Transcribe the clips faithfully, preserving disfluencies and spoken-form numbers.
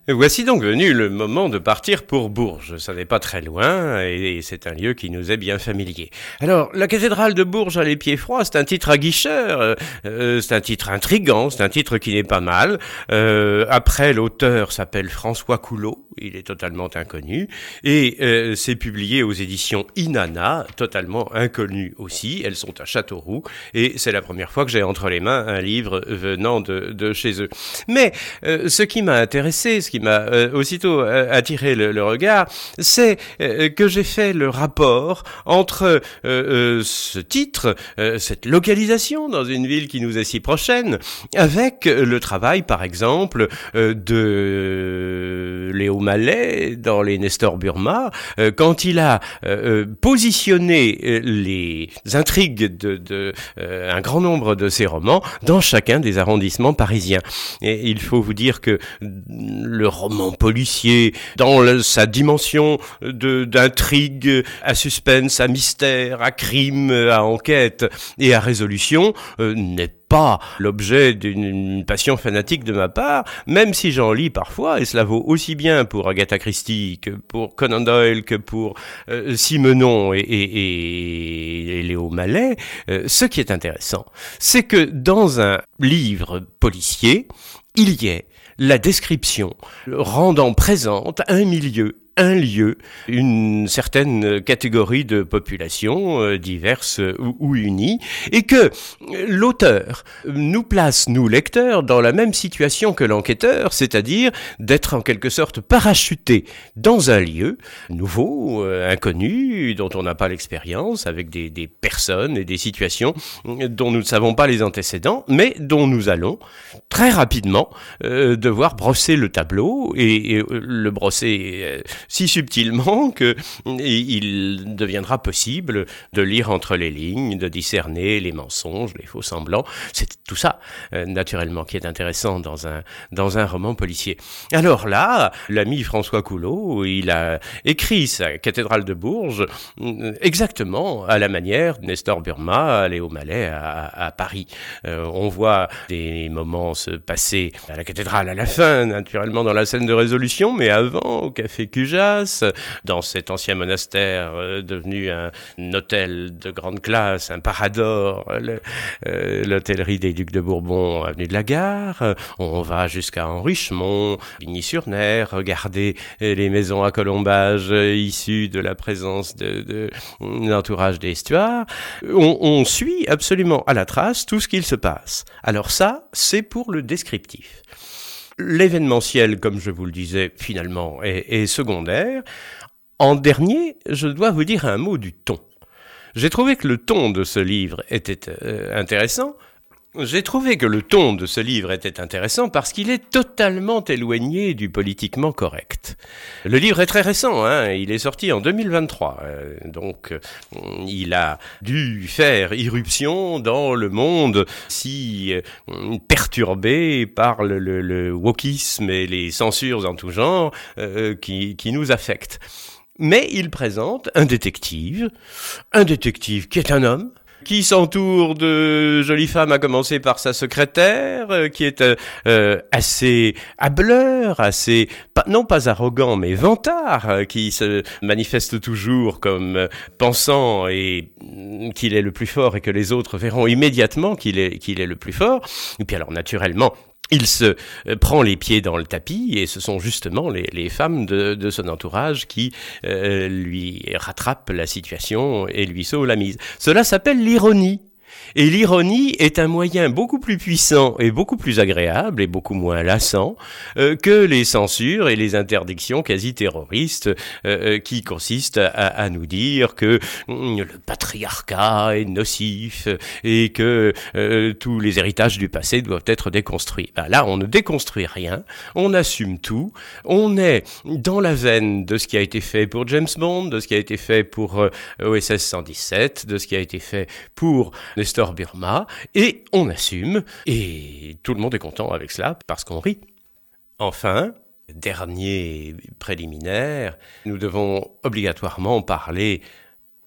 Voici donc venu le moment de partir pour Bourges. Ça n'est pas très loin et c'est un lieu qui nous est bien familier. Alors, la cathédrale de Bourges à les pieds froids, c'est un titre aguicheur, euh, c'est un titre intrigant, c'est un titre qui n'est pas mal. Euh, après, l'auteur s'appelle François Coulot, il est totalement inconnu et euh, c'est publié aux éditions Inanna, totalement inconnu aussi. Elles sont à Châteauroux et c'est la première fois que j'ai entre les mains un livre venant de, de chez eux. Mais euh, ce qui m'a intéressé, ce qui m'a euh, aussitôt euh, attiré le, le regard, c'est euh, que j'ai fait le rapport entre euh, euh, ce titre, euh, cette localisation dans une ville qui nous est si prochaine, avec le travail, par exemple, euh, de Léo Mallet dans les Nestor Burma, euh, quand il a euh, positionné euh, les intrigues de, de euh, un grand nombre de ses romans dans chacun des arrondissements parisiens. Et il faut vous dire que le roman policier, dans le, sa dimension de, d'intrigue, à suspense, à mystère, à crime, à enquête et à résolution, euh, n'est pas l'objet d'une passion fanatique de ma part, même si j'en lis parfois, et cela vaut aussi bien pour Agatha Christie que pour Conan Doyle, que pour euh, Simenon et, et, et, et Léo Mallet. Euh, ce qui est intéressant, c'est que dans un livre policier, il y ait la description rendant présente un milieu, un lieu, une certaine catégorie de population euh, diverses ou, ou unies, et que l'auteur nous place, nous lecteurs, dans la même situation que l'enquêteur, c'est-à-dire d'être en quelque sorte parachuté dans un lieu nouveau, euh, inconnu, dont on n'a pas l'expérience, avec des, des personnes et des situations dont nous ne savons pas les antécédents, mais dont nous allons très rapidement euh, devoir brosser le tableau, et, et le brosser euh, si subtilement que il deviendra possible de lire entre les lignes, de discerner les mensonges, les faux semblants. C'est tout ça, euh, naturellement, qui est intéressant dans un dans un roman policier. Alors là, l'ami François Coulot, il a écrit sa cathédrale de Bourges exactement à la manière de Nestor Burma, Léo Mallet à, à Paris. Euh, on voit des moments se passer à la cathédrale à la fin, naturellement dans la scène de résolution, mais avant, au café Cujas, dans cet ancien monastère euh, devenu un, un hôtel de grande classe, un parador, le, euh, l'hôtellerie des Ducs de Bourbon, avenue de la Gare. On va jusqu'à Henrichemont, Vigny-sur-Ner, regarder les maisons à colombage euh, issues de la présence de, de l'entourage des Stuarts. On, on suit absolument à la trace tout ce qu'il se passe. Alors ça, c'est pour le descriptif. L'événementiel, comme je vous le disais, finalement, est, est secondaire. En dernier, je dois vous dire un mot du ton. J'ai trouvé que le ton de ce livre était euh, intéressant. J'ai trouvé que le ton de ce livre était intéressant parce qu'il est totalement éloigné du politiquement correct. Le livre est très récent, hein, il est sorti en deux mille vingt-trois, euh, donc euh, il a dû faire irruption dans le monde si euh, perturbé par le, le, le wokisme et les censures en tout genre euh, qui, qui nous affectent. Mais il présente un détective, un détective qui est un homme, qui s'entoure de jolies femmes, à commencer par sa secrétaire, euh, qui est euh, euh, assez hâbleur, assez, pas, non pas arrogant, mais vantard, euh, qui se manifeste toujours comme euh, pensant et euh, qu'il est le plus fort et que les autres verront immédiatement qu'il est, qu'il est le plus fort. Et puis alors, naturellement, il se euh, prend les pieds dans le tapis et ce sont justement les, les femmes de, de son entourage qui euh, lui rattrapent la situation et lui sauvent la mise. Cela s'appelle l'ironie. Et l'ironie est un moyen beaucoup plus puissant et beaucoup plus agréable et beaucoup moins lassant euh, que les censures et les interdictions quasi-terroristes euh, qui consistent à, à nous dire que hum, le patriarcat est nocif et que euh, tous les héritages du passé doivent être déconstruits. Ben là, on ne déconstruit rien, on assume tout, on est dans la veine de ce qui a été fait pour James Bond, de ce qui a été fait pour euh, O S S cent dix-sept, de ce qui a été fait pour Nestor Burma, et on assume, et tout le monde est content avec cela, parce qu'on rit. Enfin, dernier préliminaire, nous devons obligatoirement parler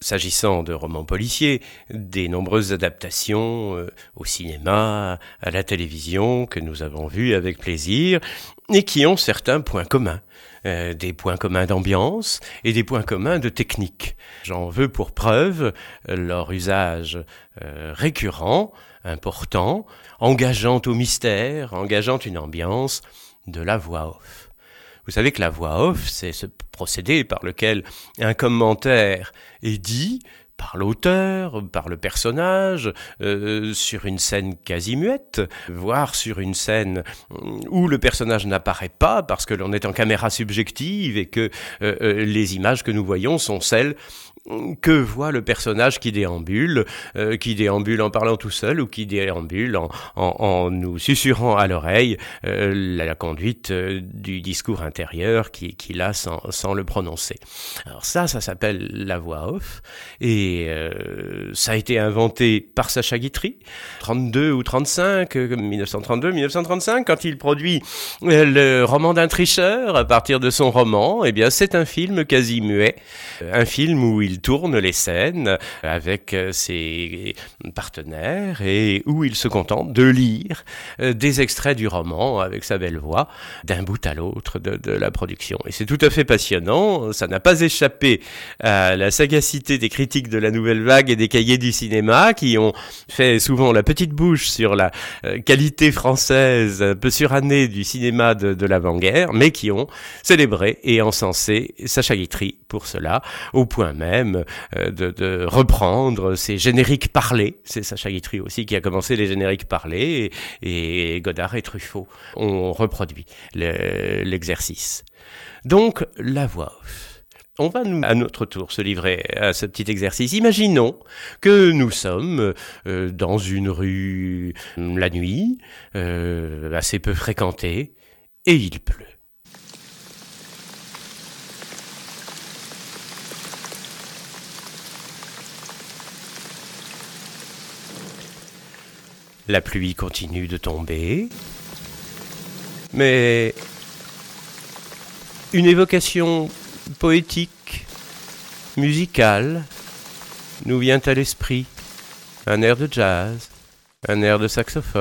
S'agissant de romans policiers, des nombreuses adaptations euh, au cinéma, à la télévision, que nous avons vues avec plaisir, et qui ont certains points communs. Euh, des points communs d'ambiance et des points communs de technique. J'en veux pour preuve euh, leur usage euh, récurrent, important, engageant au mystère, engageant une ambiance de la voix off. Vous savez que la voix off, c'est ce procédé par lequel un commentaire est dit par l'auteur, par le personnage, euh, sur une scène quasi muette, voire sur une scène où le personnage n'apparaît pas parce que l'on est en caméra subjective et que euh, euh, les images que nous voyons sont celles que voit le personnage qui déambule, euh, qui déambule en parlant tout seul ou qui déambule en, en, en nous susurrant à l'oreille euh, la, la conduite euh, du discours intérieur qu'il qui a sans, sans le prononcer. Alors ça, ça s'appelle la voix off et euh, ça a été inventé par Sacha Guitry, trente-deux ou trente-cinq, mille neuf cent trente-deux mille neuf cent trente-cinq, quand il produit euh, le roman d'un tricheur à partir de son roman. Eh bien, c'est un film quasi muet, un film où il Il tourne les scènes avec ses partenaires et où il se contente de lire des extraits du roman avec sa belle voix d'un bout à l'autre de, de la production. Et c'est tout à fait passionnant, ça n'a pas échappé à la sagacité des critiques de la Nouvelle Vague et des cahiers du cinéma qui ont fait souvent la petite bouche sur la qualité française un peu surannée du cinéma de, de l'avant-guerre, mais qui ont célébré et encensé Sacha Guitry pour cela, au point même De, de reprendre ces génériques parlés. C'est Sacha Guitry aussi qui a commencé les génériques parlés et, et Godard et Truffaut ont reproduit le, l'exercice. Donc, la voix off. On va nous, à notre tour se livrer à ce petit exercice. Imaginons que nous sommes euh, dans une rue la nuit, euh, assez peu fréquentée, et il pleut. La pluie continue de tomber, mais une évocation poétique, musicale, nous vient à l'esprit. Un air de jazz, un air de saxophone.